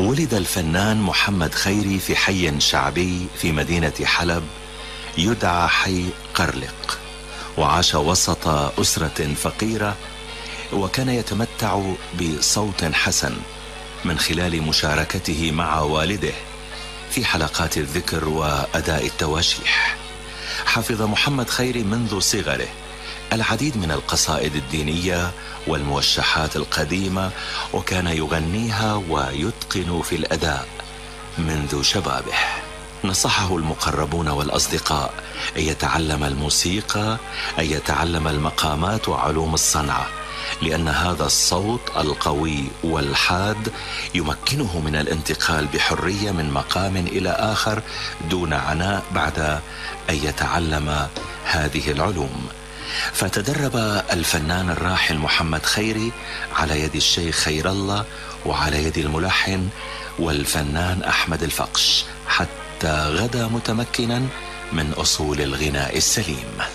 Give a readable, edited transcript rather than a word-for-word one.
ولد الفنان محمد خيري في حي شعبي في مدينة حلب يدعى حي قرلق، وعاش وسط أسرة فقيرة، وكان يتمتع بصوت حسن من خلال مشاركته مع والده في حلقات الذكر وأداء التواشيح. حفظ محمد خيري منذ صغره العديد من القصائد الدينية والموشحات القديمة، وكان يغنيها ويتقن في الأداء منذ شبابه. نصحه المقربون والأصدقاء أن يتعلم الموسيقى، أن يتعلم المقامات وعلوم الصنعة، لأن هذا الصوت القوي والحاد يمكنه من الانتقال بحرية من مقام إلى آخر دون عناء بعد أن يتعلم هذه العلوم. فتدرب الفنان الراحل محمد خيري على يد الشيخ خير الله وعلى يد الملحن والفنان أحمد الفقش، حتى غدا متمكنا من أصول الغناء السليم.